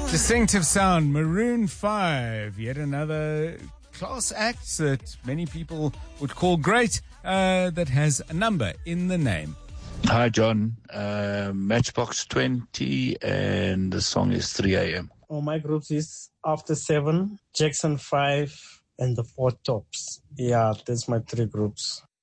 Distinctive sound, Maroon 5, yet another class act that many people would call great, that has a number in the name. Hi, John. Matchbox 20, and the song is 3 a.m. Oh, my groups is After 7, Jackson 5, and the Four Tops. Yeah, that's my three groups.